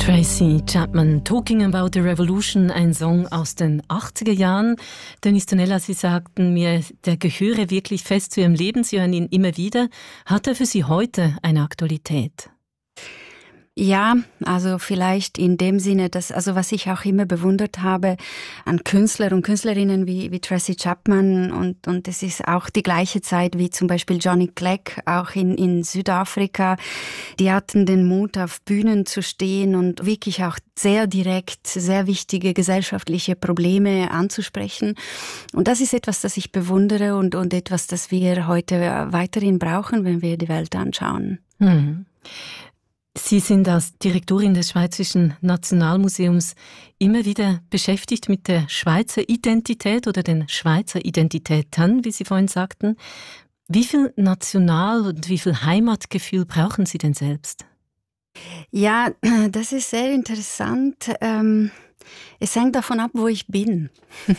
Tracy Chapman, Talking About the Revolution, ein Song aus den 80er Jahren. Dennis Tonella, Sie sagten mir, der gehöre wirklich fest zu Ihrem Leben. Sie hören ihn immer wieder. Hat er für Sie heute eine Aktualität? Ja, also vielleicht in dem Sinne, dass, also was ich auch immer bewundert habe an Künstler und Künstlerinnen wie Tracy Chapman und es ist auch die gleiche Zeit wie zum Beispiel Johnny Clegg, auch in Südafrika. Die hatten den Mut, auf Bühnen zu stehen und wirklich auch sehr direkt, sehr wichtige gesellschaftliche Probleme anzusprechen. Und das ist etwas, das ich bewundere und etwas, das wir heute weiterhin brauchen, wenn wir die Welt anschauen. Mhm. Sie sind als Direktorin des Schweizerischen Nationalmuseums immer wieder beschäftigt mit der Schweizer Identität oder den Schweizer Identitäten, wie Sie vorhin sagten. Wie viel National- und wie viel Heimatgefühl brauchen Sie denn selbst? Ja, das ist sehr interessant. Es hängt davon ab, wo ich bin.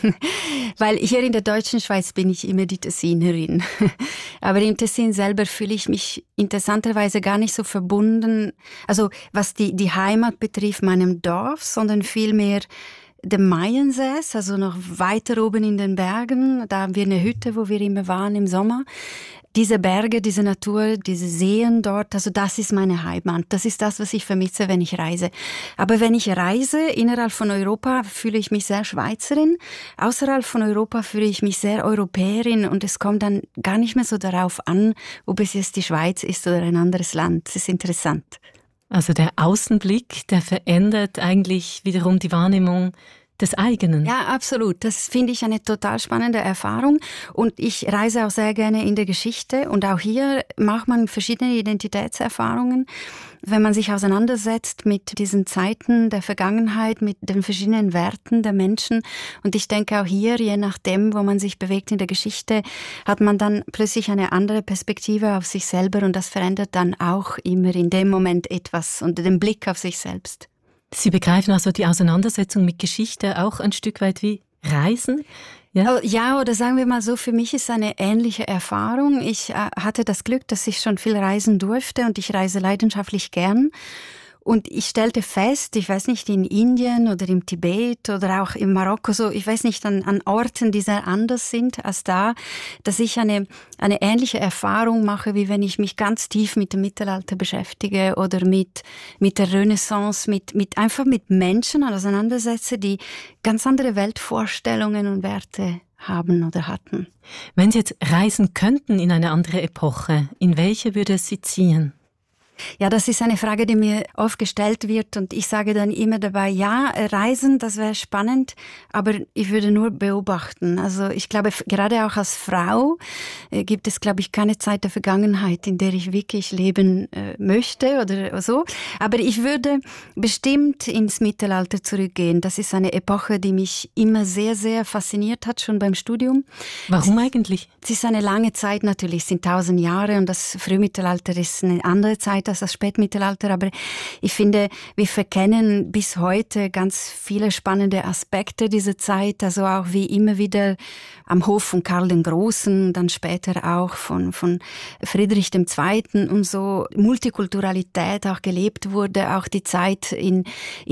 Weil hier in der deutschen Schweiz bin ich immer die Tessinerin. Aber im Tessin selber fühle ich mich interessanterweise gar nicht so verbunden, also was die Heimat betrifft, meinem Dorf, sondern vielmehr dem Maiensäß, also noch weiter oben in den Bergen. Da haben wir eine Hütte, wo wir immer waren im Sommer. Diese Berge, diese Natur, diese Seen dort, also das ist meine Heimat. Das ist das, was ich vermisse, wenn ich reise. Aber wenn ich reise, innerhalb von Europa, fühle ich mich sehr Schweizerin. Außerhalb von Europa fühle ich mich sehr Europäerin. Und es kommt dann gar nicht mehr so darauf an, ob es jetzt die Schweiz ist oder ein anderes Land. Das ist interessant. Also der Außenblick, der verändert eigentlich wiederum die Wahrnehmung des eigenen. Ja, absolut. Das finde ich eine total spannende Erfahrung. Und ich reise auch sehr gerne in der Geschichte. Und auch hier macht man verschiedene Identitätserfahrungen. Wenn man sich auseinandersetzt mit diesen Zeiten der Vergangenheit, mit den verschiedenen Werten der Menschen. Und ich denke auch hier, je nachdem, wo man sich bewegt in der Geschichte, hat man dann plötzlich eine andere Perspektive auf sich selber. Und das verändert dann auch immer in dem Moment etwas und den Blick auf sich selbst. Sie begreifen also die Auseinandersetzung mit Geschichte auch ein Stück weit wie Reisen? Ja? Ja, oder sagen wir mal so, für mich ist eine ähnliche Erfahrung. Ich hatte das Glück, dass ich schon viel reisen durfte und ich reise leidenschaftlich gern. Und ich stellte fest, ich weiß nicht, in Indien oder im Tibet oder auch in Marokko, so, ich weiß nicht, an Orten, die sehr anders sind als da, dass ich eine ähnliche Erfahrung mache, wie wenn ich mich ganz tief mit dem Mittelalter beschäftige oder mit der Renaissance, einfach mit Menschen auseinandersetze, die ganz andere Weltvorstellungen und Werte haben oder hatten. Wenn Sie jetzt reisen könnten in eine andere Epoche, in welche würde es Sie ziehen? Ja, das ist eine Frage, die mir oft gestellt wird und ich sage dann immer dabei, ja, reisen, das wäre spannend, aber ich würde nur beobachten. Also ich glaube, gerade auch als Frau gibt es, glaube ich, keine Zeit der Vergangenheit, in der ich wirklich leben möchte oder so. Aber ich würde bestimmt ins Mittelalter zurückgehen. Das ist eine Epoche, die mich immer sehr, sehr fasziniert hat, schon beim Studium. Warum eigentlich? Es ist eine lange Zeit natürlich, es sind 1000 Jahre und das Frühmittelalter ist eine andere Zeit als das Spätmittelalter, aber ich finde, wir verkennen bis heute ganz viele spannende Aspekte dieser Zeit, also auch wie immer wieder am Hof von Karl den Großen, dann später auch von Friedrich II. Und so Multikulturalität auch gelebt wurde, auch die Zeit in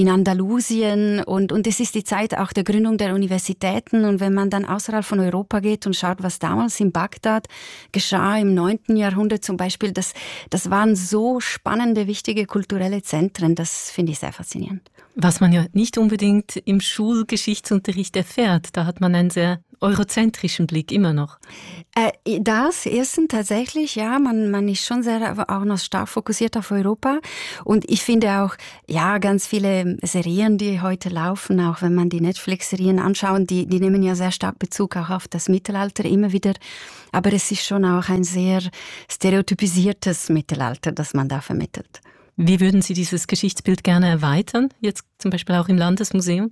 Andalusien und es ist die Zeit auch der Gründung der Universitäten und wenn man dann außerhalb von Europa geht und schaut, was damals in Bagdad geschah im 9. Jahrhundert zum Beispiel, das waren so spannende, wichtige kulturelle Zentren, das finde ich sehr faszinierend. Was man ja nicht unbedingt im Schulgeschichtsunterricht erfährt, da hat man einen sehr eurozentrischen Blick immer noch. Das erstens tatsächlich, ja, man ist schon sehr auch noch stark fokussiert auf Europa und ich finde auch, ja, ganz viele Serien, die heute laufen, auch wenn man die Netflix-Serien anschaut, die nehmen ja sehr stark Bezug auch auf das Mittelalter immer wieder, aber es ist schon auch ein sehr stereotypisiertes Mittelalter, das man da vermittelt. Wie würden Sie dieses Geschichtsbild gerne erweitern, jetzt zum Beispiel auch im Landesmuseum?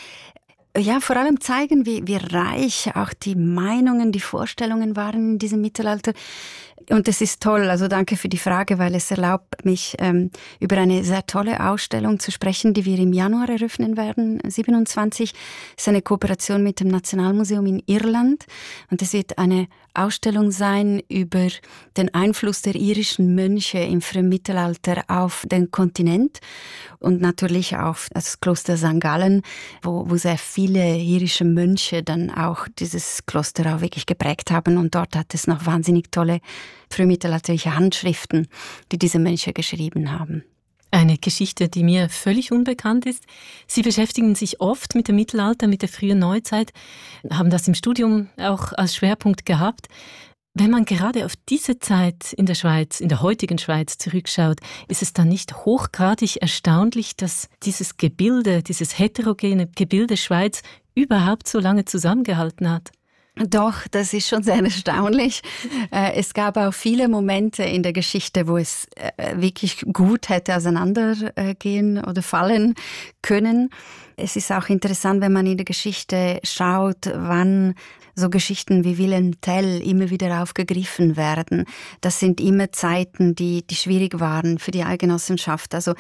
Ja, vor allem zeigen, wie reich auch die Meinungen, die Vorstellungen waren in diesem Mittelalter. Und das ist toll, also danke für die Frage, weil es erlaubt mich, über eine sehr tolle Ausstellung zu sprechen, die wir im Januar eröffnen werden, 27. Das ist eine Kooperation mit dem Nationalmuseum in Irland und es wird eine Ausstellung sein über den Einfluss der irischen Mönche im frühen Mittelalter auf den Kontinent und natürlich auf das Kloster St. Gallen, wo sehr viele irische Mönche dann auch dieses Kloster auch wirklich geprägt haben. Und dort hat es noch wahnsinnig tolle frühmittelalterliche Handschriften, die diese Mönche geschrieben haben. Eine Geschichte, die mir völlig unbekannt ist. Sie beschäftigen sich oft mit dem Mittelalter, mit der frühen Neuzeit, haben das im Studium auch als Schwerpunkt gehabt. Wenn man gerade auf diese Zeit in der Schweiz, in der heutigen Schweiz zurückschaut, ist es dann nicht hochgradig erstaunlich, dass dieses Gebilde, dieses heterogene Gebilde Schweiz überhaupt so lange zusammengehalten hat? Doch, das ist schon sehr erstaunlich. Es gab auch viele Momente in der Geschichte, wo es wirklich gut hätte auseinandergehen oder fallen können. Es ist auch interessant, wenn man in der Geschichte schaut, wann so Geschichten wie Wilhelm Tell immer wieder aufgegriffen werden. Das sind immer Zeiten, die schwierig waren für die Eidgenossenschaft. Also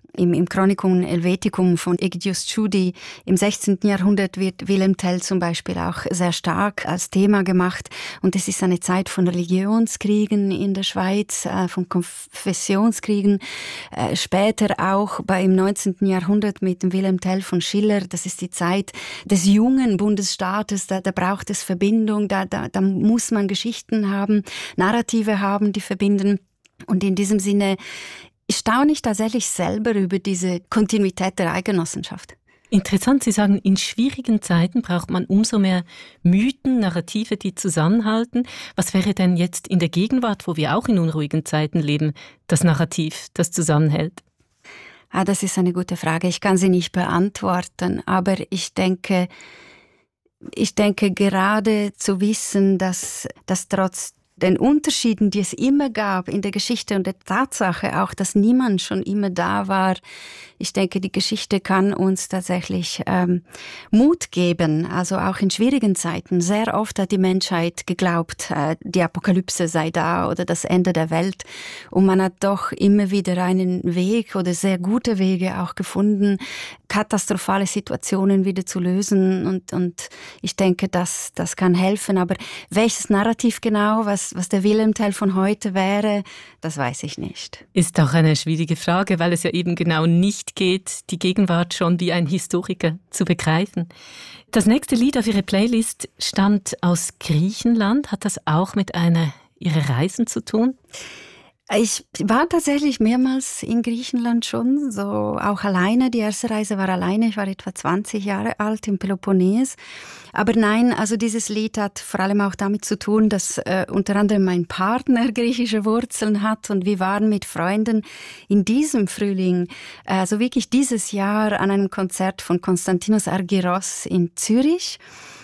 im Chronicum Helveticum von Egidius Tschudi im 16. Jahrhundert wird Wilhelm Tell zum Beispiel auch sehr stark als Thema gemacht. Und es ist eine Zeit von Religionskriegen in der Schweiz, von Konfessionskriegen. Später auch im 19. Jahrhundert mit dem Wilhelm Tell von Schiller. Das ist die Zeit des jungen Bundesstaates. Da braucht es Verbindung, da muss man Geschichten haben, Narrative haben, die verbinden. Und in diesem Sinne staune ich tatsächlich selber über diese Kontinuität der Eidgenossenschaft. Interessant, Sie sagen, in schwierigen Zeiten braucht man umso mehr Mythen, Narrative, die zusammenhalten. Was wäre denn jetzt in der Gegenwart, wo wir auch in unruhigen Zeiten leben, das Narrativ, das zusammenhält? Das ist eine gute Frage. Ich kann sie nicht beantworten, aber ich denke gerade zu wissen, dass trotz den Unterschieden, die es immer gab in der Geschichte und der Tatsache auch, dass niemand schon immer da war. Ich denke, die Geschichte kann uns tatsächlich Mut geben, also auch in schwierigen Zeiten. Sehr oft hat die Menschheit geglaubt, die Apokalypse sei da oder das Ende der Welt. Und man hat doch immer wieder einen Weg oder sehr gute Wege auch gefunden, katastrophale Situationen wieder zu lösen. Und ich denke, das kann helfen. Aber welches Narrativ genau, was der Wilhelm Tell von heute wäre, das weiß ich nicht. Ist auch eine schwierige Frage, weil es ja eben genau nicht geht, die Gegenwart schon wie ein Historiker zu begreifen. Das nächste Lied auf Ihrer Playlist stammt aus Griechenland. Hat das auch mit einer Ihrer Reisen zu tun? Ich war tatsächlich mehrmals in Griechenland schon, so auch alleine. Die erste Reise war alleine, ich war etwa 20 Jahre alt im Peloponnes. Aber nein, also dieses Lied hat vor allem auch damit zu tun, dass unter anderem mein Partner griechische Wurzeln hat und wir waren mit Freunden in diesem Frühling, also wirklich dieses Jahr, an einem Konzert von Konstantinos Argyros in Zürich.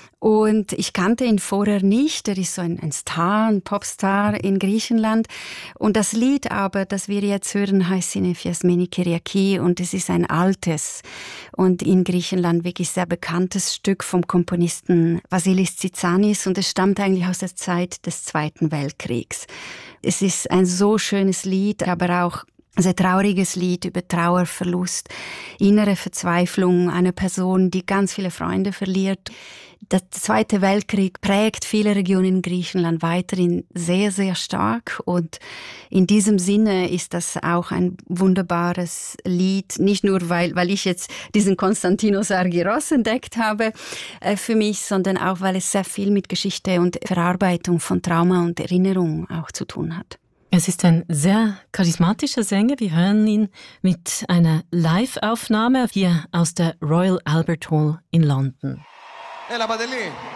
Und ich kannte ihn vorher nicht. Er ist so ein Star, ein Popstar in Griechenland. Und das Lied aber, das wir jetzt hören, heißt Synephiasmeni Kyriaki und es ist ein altes und in Griechenland wirklich sehr bekanntes Stück vom Komponisten Vasilis Tsitsanis und es stammt eigentlich aus der Zeit des Zweiten Weltkriegs. Es ist ein so schönes Lied, aber auch ein sehr trauriges Lied über Trauer, Verlust, innere Verzweiflung einer Person, die ganz viele Freunde verliert. Der Zweite Weltkrieg prägt viele Regionen in Griechenland weiterhin sehr, sehr stark und in diesem Sinne ist das auch ein wunderbares Lied, nicht nur weil ich jetzt diesen Konstantinos Argyros entdeckt habe für mich, sondern auch weil es sehr viel mit Geschichte und Verarbeitung von Trauma und Erinnerung auch zu tun hat. Es ist ein sehr charismatischer Sänger. Wir hören ihn mit einer Live-Aufnahme hier aus der Royal Albert Hall in London. Έλα Παντελή.